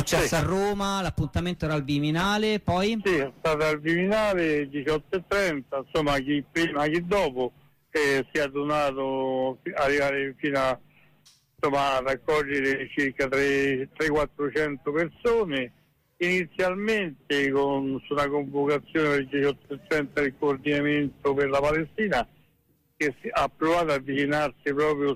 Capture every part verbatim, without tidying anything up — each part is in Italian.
successo a Roma? L'appuntamento era al Viminale, poi? Sì, è stato al Viminale diciotto e trenta, insomma chi prima chi dopo eh, si è adonato arrivare fino a, insomma, a raccogliere circa trecento quattrocento persone, inizialmente con, su una convocazione del diciotto e trenta del coordinamento per la Palestina, che si, ha provato a avvicinarsi proprio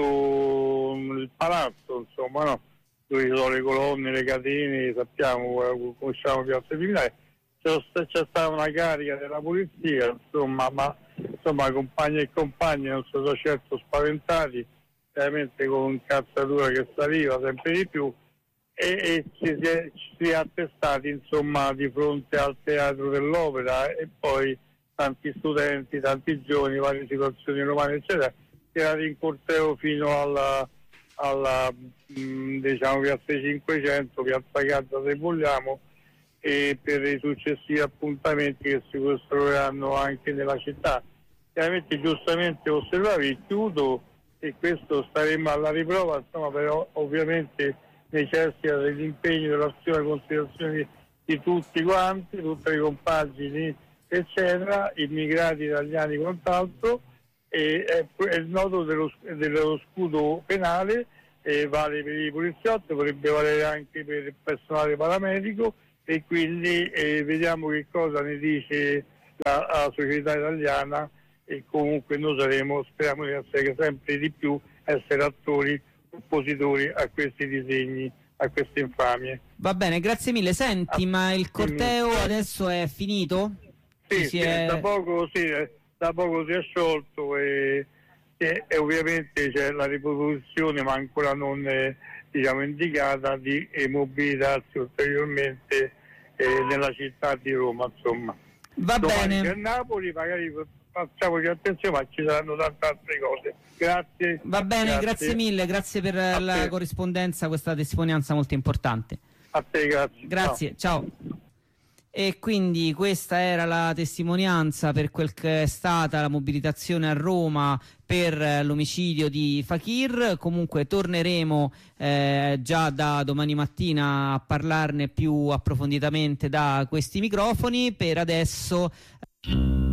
sotto il palazzo, insomma, no? Dove ci sono le colonne, le catene, sappiamo, conosciamo Piazza Viminale. C'è, c'è stata una carica della polizia, insomma, ma insomma compagni e compagni non sono certo spaventati, veramente con cazzatura che saliva sempre di più, e, e ci, si è, ci si è attestati insomma di fronte al Teatro dell'Opera, e poi tanti studenti, tanti giovani, varie situazioni romane eccetera, tirati in corteo fino alla, alla mh, diciamo Piazza cinquecento, Piazza Gazza se vogliamo, e per i successivi appuntamenti che si costruiranno anche nella città. Chiaramente giustamente osservavi, chiudo, e questo staremo alla riprova, insomma, però ovviamente necessita dell'impegno, dell'azione e considerazione di, di tutti quanti, tutte le compagini eccetera, immigrati italiani e quant'altro, e è, è il nodo dello, dello scudo penale, eh, vale per i poliziotti, potrebbe valere anche per il personale paramedico, e quindi eh, vediamo che cosa ne dice la, la società italiana, e comunque noi saremo, speriamo di essere sempre di più, essere attori, oppositori a questi disegni, a queste infamie. Va bene, grazie mille. Senti, ah, ma il corteo adesso è finito? Sì, sì, è... Da, poco, sì, da poco si è sciolto, e, e, e ovviamente c'è la riproposizione, ma ancora non è, diciamo, indicata, di eh, mobilitarsi ulteriormente eh, nella città di Roma, insomma. Va Domani bene. a Napoli magari facciamoci attenzione, ma ci saranno tante altre cose. Grazie. Va bene, grazie, grazie mille, grazie per a la te. corrispondenza, questa testimonianza molto importante. A te, grazie. Grazie, ciao. ciao. E quindi questa era la testimonianza per quel che è stata la mobilitazione a Roma per l'omicidio di Fakir. Comunque torneremo eh, già da domani mattina a parlarne più approfonditamente da questi microfoni. Per adesso